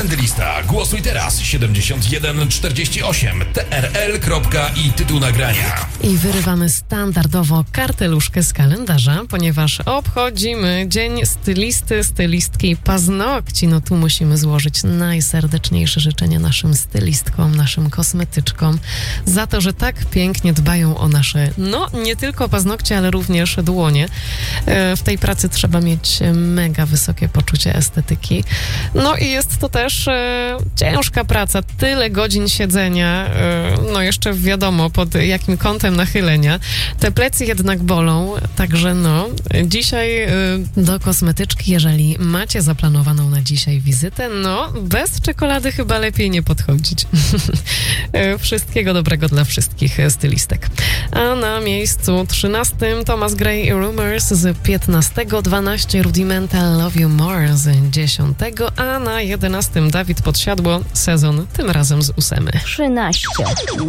Trendlista. Głosuj teraz 7148 TRL. I tytuł nagrania. I wyrywamy standardowo karteluszkę z kalendarza, ponieważ obchodzimy Dzień Stylisty, Stylistki Paznokci. No tu musimy złożyć najserdeczniejsze życzenia naszym stylistkom, naszym kosmetyczkom za to, że tak pięknie dbają o nasze, no nie tylko paznokcie, ale również dłonie. W tej pracy trzeba mieć mega wysokie poczucie estetyki. No i jest to też ciężka praca, tyle godzin siedzenia, no jeszcze wiadomo pod jakim kątem nachylenia. Te plecy jednak bolą, także no dzisiaj do kosmetyczki, jeżeli macie zaplanowaną na dzisiaj wizytę, no bez czekolady chyba lepiej nie podchodzić. Wszystkiego dobrego dla wszystkich stylistek. A na miejscu 13 Thomas Gray i Rumors z 15, 12 Rudimental Love You More z 10, a na 11 Dawid Podsiadło, Sezon, tym razem z 8. 13.